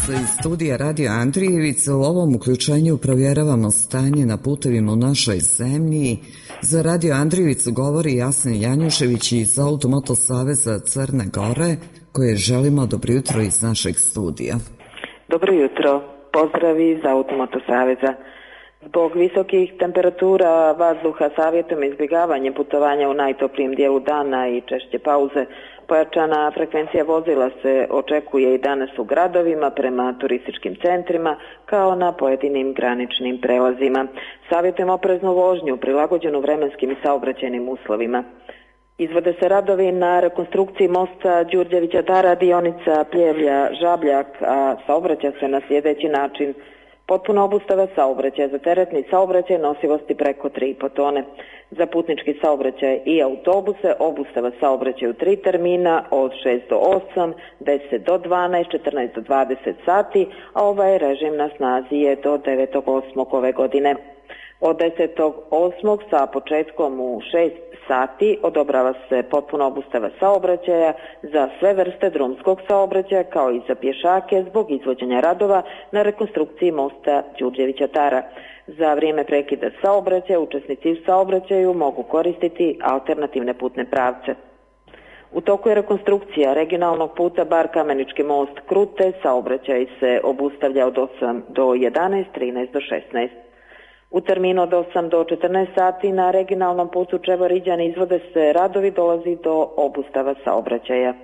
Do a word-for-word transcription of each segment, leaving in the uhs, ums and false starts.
Iz studija Radio Andrijevica u ovom uključenju provjeravamo stanje na putevima u našoj zemlji. Za Radio Andrijevicu govori Jasmin Janjušević iz Automoto Saveza Crne Gore, koje želimo dobro jutro iz našeg studija. Dobro jutro, pozdravi iz Automoto Saveza. Zbog visokih temperatura vazduha savjetom izbjegavanje putovanja u najtoplijem dijelu dana i češće pauze, pojačana frekvencija vozila se očekuje i danas u gradovima prema turističkim centrima kao na pojedinim graničnim prelazima. Savjetujemo opreznu vožnju prilagođenu vremenskim i saobraćajnim uslovima. Izvode se radovi na rekonstrukciji mosta Đurđevića Dara, dionica Pljevlja-Žabljak, a saobraća se na sljedeći način. Potpuna obustava saobraćaja za teretni saobraćaj nosivosti preko tri i po tone. Za putnički saobraćaj i autobuse obustava saobraćaja u tri termina od šest do osam, deset do dvanaest, četrnaest do dvadeset sati, a ovaj režim na snazi je do devetog osmog ove godine. Od desetog osmog sa početkom u šest sati odobrava se potpuna obustava saobraćaja za sve vrste drumskog saobraćaja kao i za pješake zbog izvođenja radova na rekonstrukciji mosta Đurđevića Tara. Za vrijeme prekida saobraćaja učesnici u saobraćaju mogu koristiti alternativne putne pravce. U toku je rekonstrukcija regionalnog puta Bar Kamenički most Krute, saobraćaj se obustavlja od osam do jedanaest, trinaest do šesnaest. U terminu od osam do četrnaest sati na regionalnom putu Čevor-Iđan izvode se radovi, dolazi do obustava saobraćaja.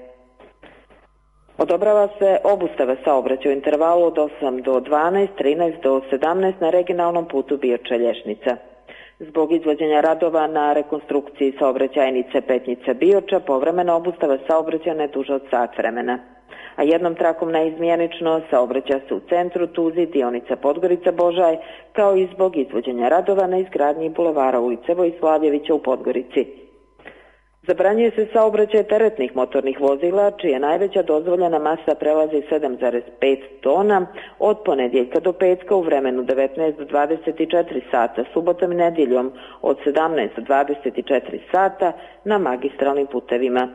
Odobrava se obustava saobraćaja u intervalu od osam do dvanaest, trinaest do sedamnaest na regionalnom putu Bioča-Lješnica. Zbog izvođenja radova na rekonstrukciji saobraćajnice Petnica-Bioča povremena obustava saobraćaja ne duže od sat vremena. A jednom trakom neizmjenično saobraća se u centru, Tuzi, dionica Podgorica-Božaj, kao i zbog izvođenja radova na izgradnji bulevara ulice Vojslavljevića u Podgorici. Zabranjuje se saobraćaj teretnih motornih vozila, čija najveća dozvoljena masa prelazi sedam zarez pet tona od ponedjeljka do petka u vremenu devetnaest do dvadeset četiri sata, subotom i nedjeljom od sedamnaest do dvadeset četiri sata na magistralnim putevima.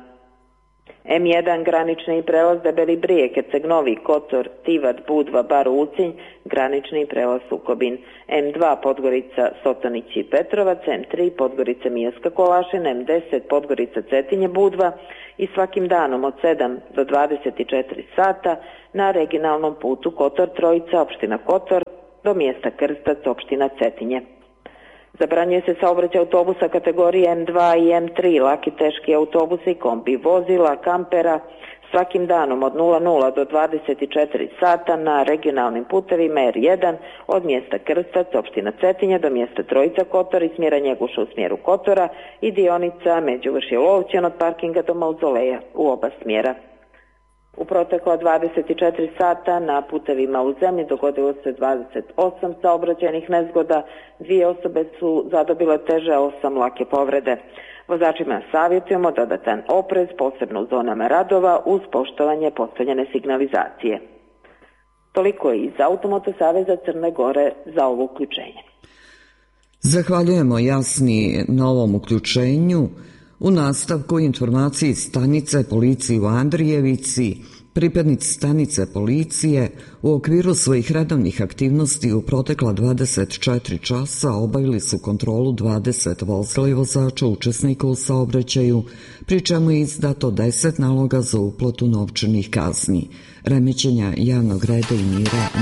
em jedan granični prelaz Debeli Brijeg, Eceg Novi, Kotor, Tivat, Budva, Bar Ulcinj, granični prelaz Sukobin. em dva Podgorica, Sotonić i Petrovac, em tri Podgorica, Mijaska Kolašin, em deset Podgorica, Cetinje, Budva i svakim danom od sedam do dvadeset četiri sata na regionalnom putu Kotor Trojica, opština Kotor, do mjesta Krstac, opština Cetinje. Zabranjuje se saobraćaj autobusa kategorije em dva i em tri, laki teški autobusi, kombi vozila, kampera, svakim danom od nula nula do dvadeset četiri sata na regionalnim putevima er jedan od mjesta Krstac, opština Cetinje, do mjesta Trojica Kotor i smjera Njeguša u smjeru Kotora i dionica Međuvršje Lovćan od parkinga do Mauzoleja u oba smjera. U protekla dvadeset četiri sata na putevima u zemlji dogodilo se dvadeset osam saobraćajnih nezgoda, dvije osobe su zadobile teže, osam lake povrede. Vozačima savjetujemo dodatan oprez, posebno u zonama radova, uz poštovanje postavljene signalizacije. Toliko je iz Automoto Saveza Crne Gore za ovo uključenje. Zahvaljujemo Jasni na ovom uključenju. U nastavku informacije iz stanice policije u Andrijevici, pripadnici stanice policije u okviru svojih redovnih aktivnosti u protekla dvadeset četiri časa obavili su kontrolu dvadeset vozila i vozača učesnika u saobraćaju, pri čemu je izdato deset naloga za uplatu novčanih kazni. Remećenja javnog reda i mira